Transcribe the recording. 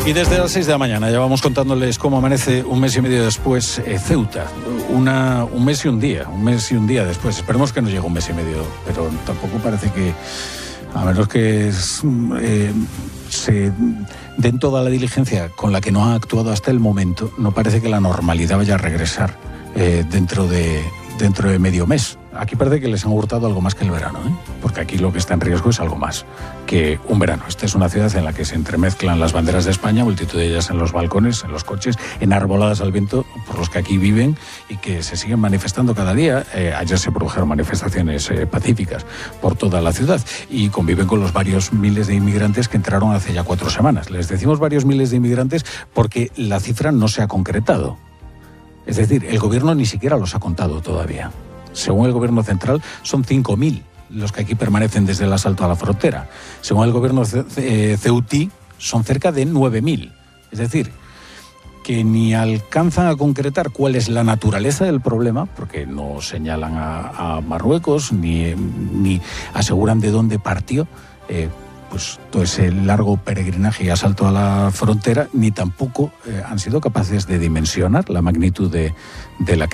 Y desde las 6 de la mañana ya vamos contándoles cómo amanece un mes y medio después Ceuta. Un mes y un día después. Esperemos que no llegue un mes y medio, pero tampoco parece que, a menos que se den toda la diligencia con la que no ha actuado hasta el momento, no parece que la normalidad vaya a regresar dentro de medio mes. Aquí parece que les han hurtado algo más que el verano, porque aquí lo que está en riesgo es algo más que un verano. Esta es una ciudad en la que se entremezclan las banderas de España, multitud de ellas en los balcones, en los coches, enarboladas al viento por los que aquí viven y que se siguen manifestando cada día. Ayer se produjeron manifestaciones pacíficas por toda la ciudad y conviven con los varios miles de inmigrantes que entraron hace ya 4 semanas. Les decimos varios miles de inmigrantes porque la cifra no se ha concretado. Es decir, el gobierno ni siquiera los ha contado todavía. Según el gobierno central, son 5.000 los que aquí permanecen desde el asalto a la frontera. Según el gobierno ceutí, son cerca de 9.000. Es decir, que ni alcanzan a concretar cuál es la naturaleza del problema, porque no señalan a Marruecos, ni aseguran de dónde partió pues todo ese largo peregrinaje y asalto a la frontera, ni tampoco han sido capaces de dimensionar la magnitud de la